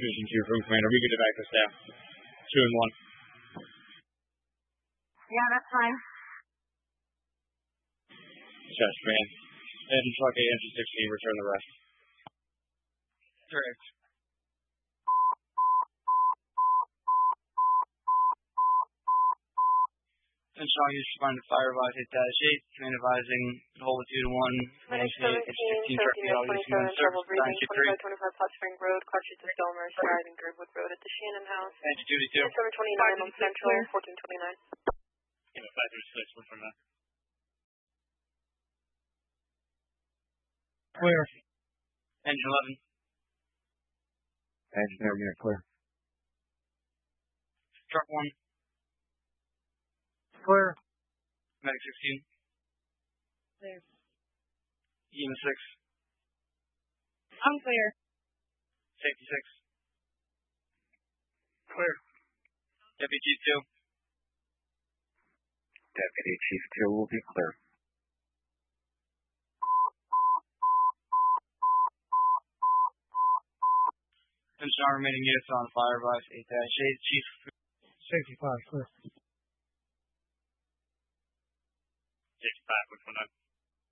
Division 2 from Commander. We get it back to staff. 2 and 1. Yeah, that's fine. Dispatch command. Engine truck 8, engine 16, return the rest. Correct. And Shaw, you respond to fire advise 8-8, command advising, hold it 2 to 1, Minute 17, 17, 27, trouble breathing, 25 Hot Spring Road, Cartridge to Domer, driving Girdwood Road at the Shannon House. Engine duty 2. 729 on Central, 1429. 536, one from that. Clear. Engine 11. Engineer unit clear. Truck 1. Clear. Medic 16. Clear. EMS 6. Unclear. Safety 6. Clear. Deputy Chief 2. Deputy Chief 2 will be clear. And Shaw, remaining units on fire advise 8-8, Chief. Safety 5 clear. Safety 5, which one up?